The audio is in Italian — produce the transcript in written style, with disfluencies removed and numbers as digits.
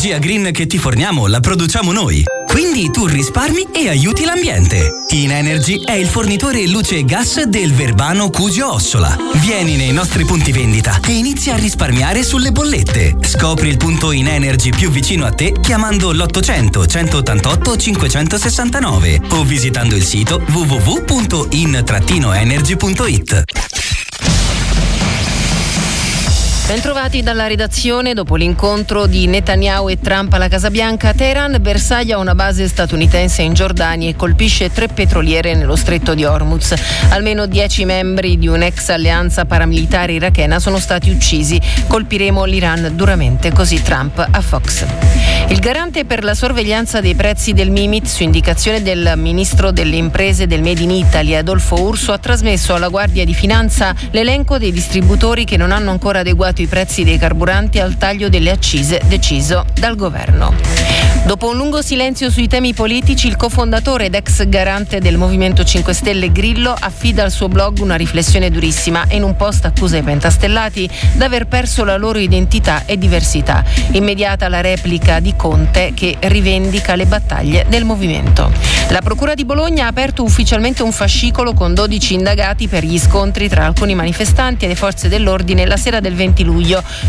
L'energia green che ti forniamo la produciamo noi. Quindi tu risparmi e aiuti l'ambiente. InEnergy è il fornitore luce e gas del Verbano Cusio Ossola. Vieni nei nostri punti vendita e inizia a risparmiare sulle bollette. Scopri il punto InEnergy più vicino a te chiamando l'800 188 569 o visitando il sito www.in-energy.it. Bentrovati dalla redazione. Dopo l'incontro di Netanyahu e Trump alla Casa Bianca, Teheran bersaglia una base statunitense in Giordania e colpisce 3 petroliere nello stretto di Hormuz. Almeno 10 membri di un'ex alleanza paramilitare irachena sono stati uccisi. Colpiremo l'Iran duramente, così Trump a Fox. Il garante per la sorveglianza dei prezzi del Mimit, su indicazione del ministro delle imprese del Made in Italy Adolfo Urso, ha trasmesso alla Guardia di Finanza l'elenco dei distributori che non hanno ancora adeguato i prezzi dei carburanti al taglio delle accise deciso dal governo. Dopo un lungo silenzio sui temi politici, il cofondatore ed ex garante del Movimento 5 Stelle Grillo affida al suo blog una riflessione durissima e in un post accusa i pentastellati d'aver perso la loro identità e diversità. Immediata la replica di Conte che rivendica le battaglie del movimento. La Procura di Bologna ha aperto ufficialmente un fascicolo con 12 indagati per gli scontri tra alcuni manifestanti e le forze dell'ordine la sera del 20 luglio.